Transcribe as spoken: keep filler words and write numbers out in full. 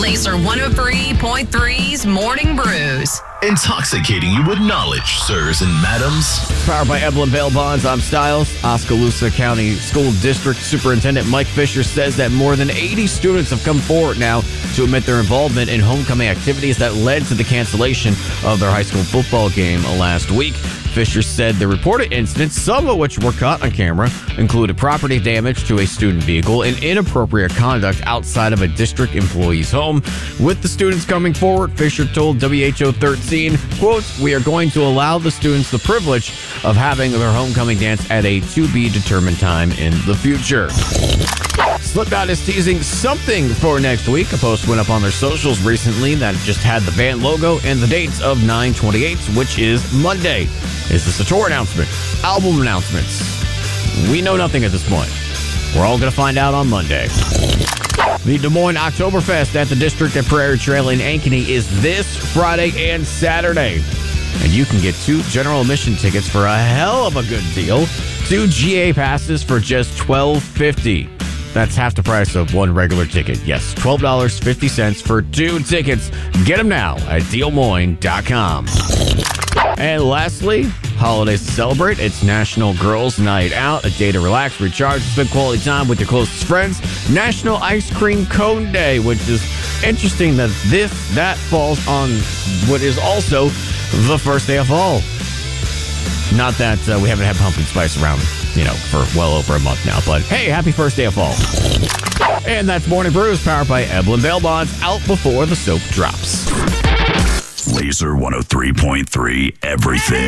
Laser one oh three point three's Morning Brews. Intoxicating you with knowledge, sirs and madams. Powered by Evelyn Bail Bonds, I'm Styles. Oskaloosa County School District Superintendent Mike Fisher says that more than eighty students have come forward now to admit their involvement in homecoming activities that led to the cancellation of their high school football game last week. Fisher said the reported incidents, some of which were caught on camera, included property damage to a student vehicle and inappropriate conduct outside of a district employee's home. With the students coming forward, Fisher told W H O thirteen, quote, "We are going to allow the students the privilege of having their homecoming dance at a to-be-determined time in the future." Slipknot is teasing something for next week. A post went up on their socials recently that just had the band logo and the dates of nine twenty-eight, which is Monday. Is this a tour announcement? Album announcements? We know nothing at this point. We're all going to find out on Monday. The Des Moines Oktoberfest at the District at Prairie Trail in Ankeny is this Friday and Saturday. And you can get two general admission tickets for a hell of a good deal. Two G A passes for just twelve fifty. That's half the price of one regular ticket. Yes, twelve dollars and fifty cents for two tickets. Get them now at Des Moines dot com. And lastly, holidays to celebrate. It's National Girls Night Out, a day to relax, recharge, spend quality time with your closest friends. National Ice Cream Cone Day, which is interesting that this, that falls on what is also the first day of fall. Not that uh, we haven't had pumpkin spice around, you know, for well over a month now. But hey, happy first day of fall. And that's Morning Brews, powered by Evelyn Bail Bonds, out before the soap drops. Laser one oh three point three, everything.